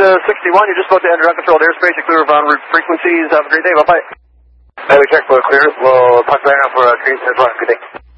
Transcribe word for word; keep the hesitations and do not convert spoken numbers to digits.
uh, sixty-one, you're just about to enter uncontrolled airspace. You're clear of en route frequencies. Have a great day. Bye-bye. Hey, we check for clear. We'll punch right now for uh, green. Good day.